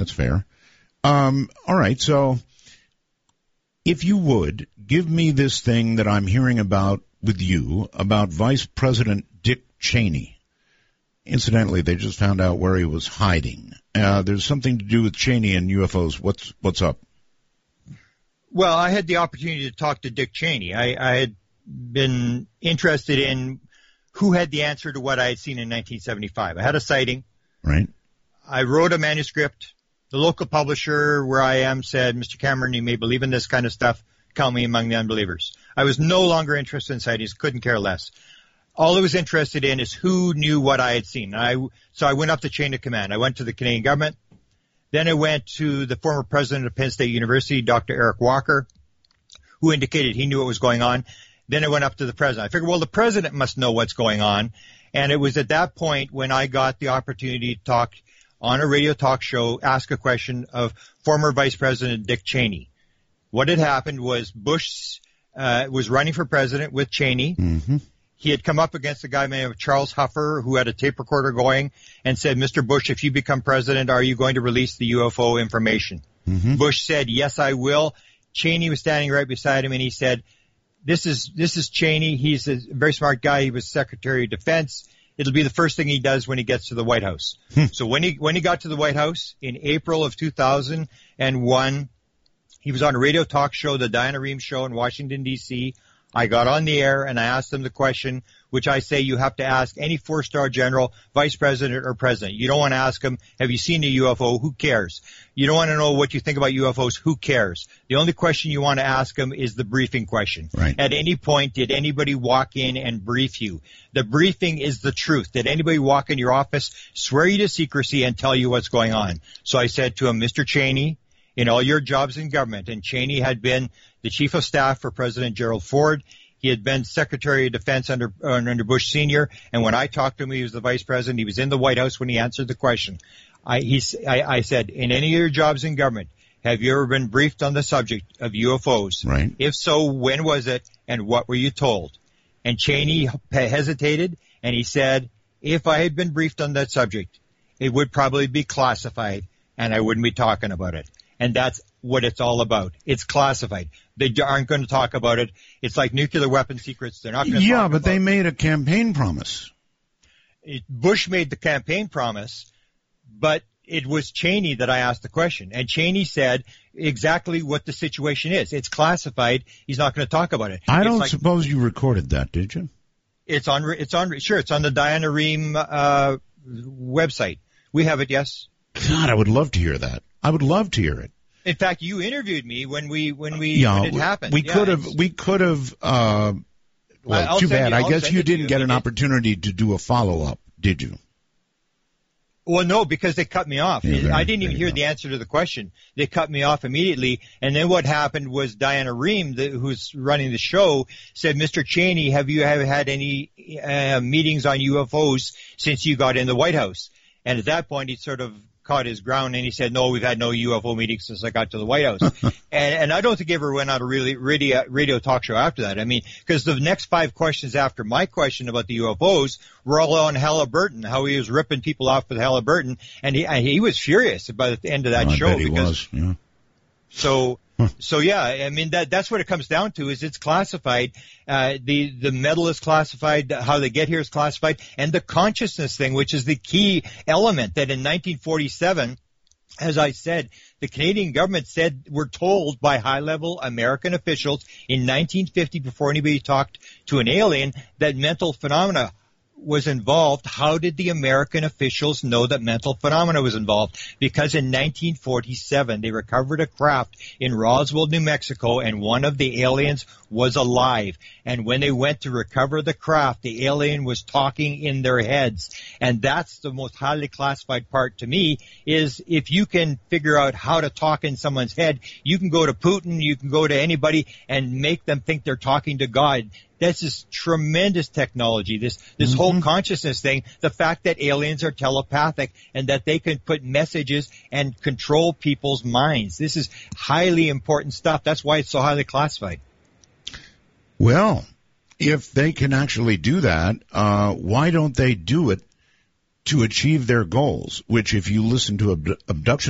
That's fair. All right. So if you would give me this thing that I'm hearing about with you about Vice President Dick Cheney. Incidentally, they just found out where he was hiding. There's something to do with Cheney and UFOs. What's up? Well, I had the opportunity to talk to Dick Cheney. I had been interested in who had the answer to what I had seen in 1975. I had a sighting. Right. I wrote a manuscript. The local publisher where I am said, Mr. Cameron, you may believe in this kind of stuff. Count me among the unbelievers. I was no longer interested in sightings, couldn't care less. All I was interested in is who knew what I had seen. So I went up the chain of command. I went to the Canadian government. Then I went to the former president of Penn State University, Dr. Eric Walker, who indicated he knew what was going on. Then I went up to the president. I figured, well, the president must know what's going on. And it was at that point when I got the opportunity to talk on a radio talk show, ask a question of former Vice President Dick Cheney. What had happened was Bush was running for president with Cheney. Mm-hmm. He had come up against a guy named Charles Huffer who had a tape recorder going and said, Mr. Bush, if you become president, are you going to release the UFO information? Mm-hmm. Bush said, yes, I will. Cheney was standing right beside him and he said, this is Cheney. He's a very smart guy. He was Secretary of Defense. It'll be the first thing he does when he gets to the White House. So when he got to the White House in April of 2001, he was on a radio talk show, the Diana Rehm Show in Washington, D.C. I got on the air and I asked him the question, which I say you have to ask any four-star general, vice president, or president. You don't want to ask him, have you seen a UFO? Who cares? You don't want to know what you think about UFOs. Who cares? The only question you want to ask him is the briefing question. Right. At any point, did anybody walk in and brief you? The briefing is the truth. Did anybody walk in your office, swear you to secrecy, and tell you what's going on? So I said to him, Mr. Cheney, in all your jobs in government, and Cheney had been the chief of staff for President Gerald Ford. He had been Secretary of Defense under Bush Sr., and when I talked to him, he was the vice president. He was in the White House when he answered the question. I said, in any of your jobs in government, have you ever been briefed on the subject of UFOs? Right. If so, when was it, and what were you told? And Cheney hesitated, and he said, if I had been briefed on that subject, it would probably be classified, and I wouldn't be talking about it. And that's what it's all about. It's classified. They aren't going to talk about it. It's like nuclear weapon secrets. They're not going to talk about it. Yeah, but they made a campaign promise. Bush made the campaign promise, but it was Cheney that I asked the question. And Cheney said exactly what the situation is. It's classified. He's not going to talk about it. I don't suppose you recorded that, did you? It's on the Diana Rehm website. We have it, yes. God, I would love to hear that. I would love to hear it. In fact, you interviewed me when it happened. We could have. Well, too bad. I guess you didn't get an opportunity to do a follow-up, did you? Well, no, because they cut me off. Yeah, I didn't even hear the answer to the question. They cut me off immediately. And then what happened was Diana Rehm, who's running the show, said, Mr. Cheney, have you ever had any meetings on UFOs since you got in the White House? And at that point, he sort of caught his ground and he said, no, we've had no UFO meetings since I got to the White House. and I don't think he ever went on a radio talk show after that. I mean, because the next 5 questions after my question about the UFOs were all on Halliburton, how he was ripping people off with Halliburton. And he was furious by the end of that show. I bet he was, yeah. So yeah, I mean, that's what it comes down to is it's classified. The metal is classified. How they get here is classified. And the consciousness thing, which is the key element that in 1947, as I said, the Canadian government said, we're told by high-level American officials in 1950 before anybody talked to an alien that mental phenomena was involved. How did the American officials know that mental phenomena was involved? Because in 1947, they recovered a craft in Roswell, New Mexico, and one of the aliens was alive. And when they went to recover the craft, the alien was talking in their heads. And that's the most highly classified part to me, is if you can figure out how to talk in someone's head, you can go to Putin, you can go to anybody and make them think they're talking to God. This is tremendous technology, this whole consciousness thing, the fact that aliens are telepathic and that they can put messages and control people's minds. This is highly important stuff. That's why it's so highly classified. Well, if they can actually do that, why don't they do it to achieve their goals, which if you listen to abduction